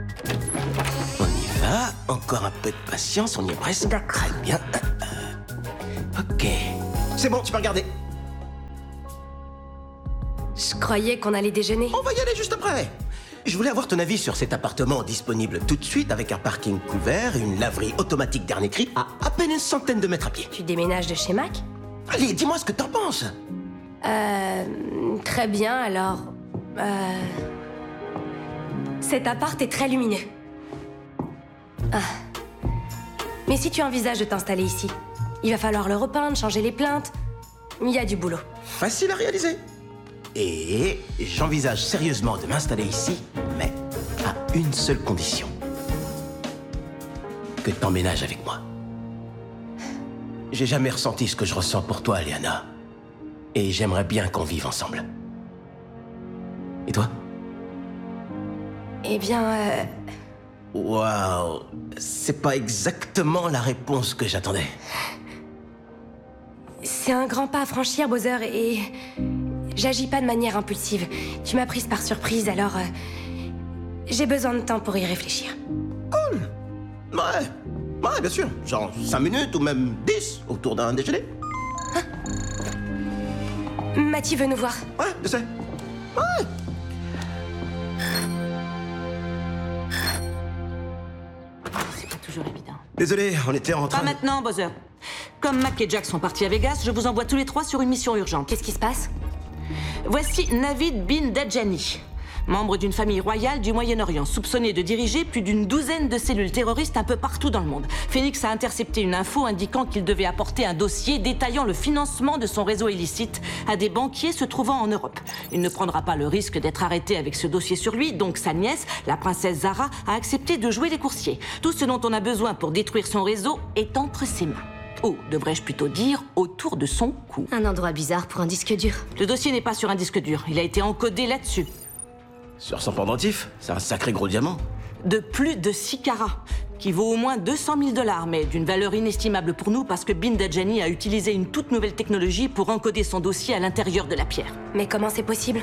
On y va. Encore un peu de patience, on y est presque. D'accord. Très bien. Ok. C'est bon, tu peux regarder. Je croyais qu'on allait déjeuner. On va y aller juste après. Je voulais avoir ton avis sur cet appartement disponible tout de suite avec un parking couvert et une laverie automatique dernier cri à peine une centaine de mètres à pied. Tu déménages de chez Mac? Allez, dis-moi ce que t'en penses. Très bien, alors... Cet appart est très lumineux. Ah. Mais si tu envisages de t'installer ici, il va falloir le repeindre, changer les plaintes. Il y a du boulot. Facile à réaliser. Et j'envisage sérieusement de m'installer ici, mais à une seule condition. Que t'emménages avec moi. J'ai jamais ressenti ce que je ressens pour toi, Liana. Et j'aimerais bien qu'on vive ensemble. Et toi? Eh bien, Waouh, c'est pas exactement la réponse que j'attendais. c'est un grand pas à franchir, Bowser, et... J'agis pas de manière impulsive. Tu m'as prise par surprise, alors... J'ai besoin de temps pour y réfléchir. Ouais, bien sûr. Genre 5 minutes ou même 10 autour d'un déjeuner. Mathieu veut nous voir. Ouais, je sais. Ouais. C'est pas toujours évident. Désolé, on était en train Pas maintenant, Bowser. Comme Mac et Jack sont partis à Vegas, je vous envoie tous les trois sur une mission urgente. Qu'est-ce qui se passe? Voici Navid bin Dajani, membre d'une famille royale du Moyen-Orient, soupçonné de diriger plus d'une douzaine de cellules terroristes un peu partout dans le monde. Phoenix a intercepté une info indiquant qu'il devait apporter un dossier détaillant le financement de son réseau illicite à des banquiers se trouvant en Europe. Il ne prendra pas le risque d'être arrêté avec ce dossier sur lui, donc sa nièce, la princesse Zara, a accepté de jouer les coursiers. Tout ce dont on a besoin pour détruire son réseau est entre ses mains. Ou, devrais-je plutôt dire, autour de son cou. Un endroit bizarre pour un disque dur. Le dossier n'est pas sur un disque dur, il a été encodé là-dessus. Sur son pendentif, c'est un sacré gros diamant. De plus de 6 carats, qui vaut au moins 200 000 $, mais d'une valeur inestimable pour nous parce que Bin Dajani a utilisé une toute nouvelle technologie pour encoder son dossier à l'intérieur de la pierre. Mais comment c'est possible?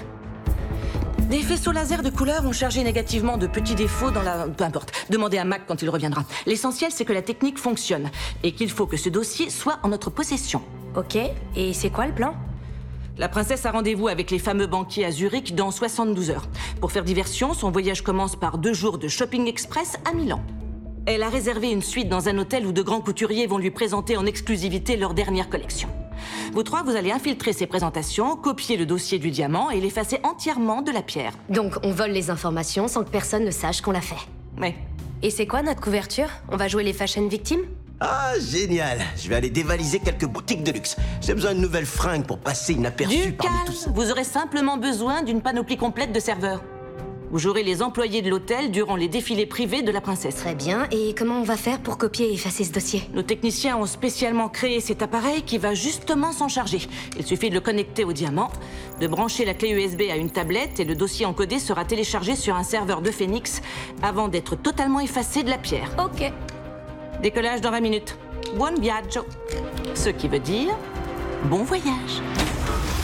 Des faisceaux laser de couleur ont chargé négativement de petits défauts dans la... Peu importe, demandez à Mac quand il reviendra. L'essentiel, c'est que la technique fonctionne et qu'il faut que ce dossier soit en notre possession. Ok, et c'est quoi le plan? La princesse a rendez-vous avec les fameux banquiers à Zurich dans 72 heures. Pour faire diversion, son voyage commence par 2 jours de shopping express à Milan. Elle a réservé une suite dans un hôtel où de grands couturiers vont lui présenter en exclusivité leur dernière collection. Vous trois, vous allez infiltrer ces présentations, copier le dossier du diamant et l'effacer entièrement de la pierre. Donc on vole les informations sans que personne ne sache qu'on l'a fait. Ouais. Et c'est quoi notre couverture? On va jouer les fashion victimes? Ah, génial. Je vais aller dévaliser quelques boutiques de luxe. J'ai besoin de nouvelles fringues pour passer inaperçu Du parmi calme, tout ça. vous aurez simplement besoin d'une panoplie complète de serveurs. Vous jouerez les employés de l'hôtel durant les défilés privés de la princesse. Très bien, et comment on va faire pour copier et effacer ce dossier? Nos techniciens ont spécialement créé cet appareil qui va justement s'en charger. Il suffit de le connecter au diamant, de brancher la clé USB à une tablette et le dossier encodé sera téléchargé sur un serveur de Phoenix avant d'être totalement effacé de la pierre. Ok. Décollage dans 20 minutes. Buon viaggio. Ce qui veut dire bon voyage.